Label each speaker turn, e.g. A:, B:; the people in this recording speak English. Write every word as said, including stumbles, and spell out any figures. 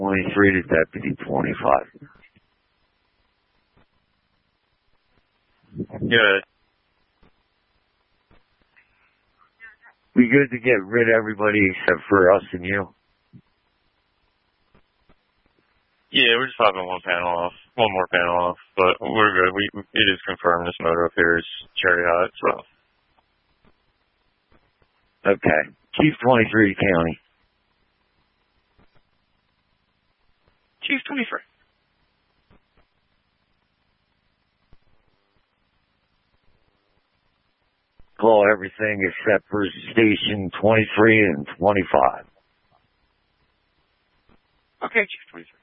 A: twenty-three to Deputy twenty-five.
B: Good.
A: We good to get rid of everybody except for us and you?
B: Yeah, we're just popping one panel off, one more panel off, but we're good. We it is confirmed this motor up here is cherry hot, so.
A: Okay. Chief twenty-three County.
C: Chief twenty-three.
A: Call everything except for Station twenty-three and twenty-five.
C: Okay, Chief twenty-three.